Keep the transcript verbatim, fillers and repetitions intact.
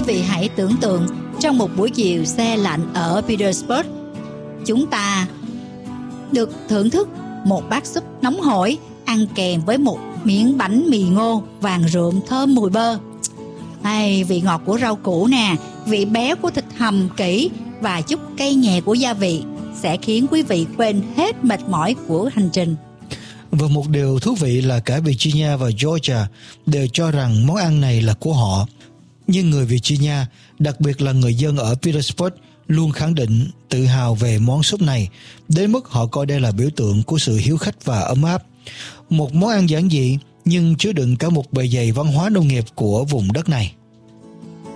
vị hãy tưởng tượng trong một buổi chiều se lạnh ở Petersburg, chúng ta được thưởng thức một bát súp nóng hổi ăn kèm với một miếng bánh mì ngô vàng rượm thơm mùi bơ. Hay, vị ngọt của rau củ nè, vị béo của thịt hầm kỹ và chút cay nhẹ của gia vị sẽ khiến quý vị quên hết mệt mỏi của hành trình. Và một điều thú vị là cả Virginia và Georgia đều cho rằng món ăn này là của họ. Nhưng người Virginia, đặc biệt là người dân ở Petersburg, luôn khẳng định tự hào về món súp này, đến mức họ coi đây là biểu tượng của sự hiếu khách và ấm áp. Một món ăn giản dị nhưng chứa đựng cả một bề dày văn hóa nông nghiệp của vùng đất này.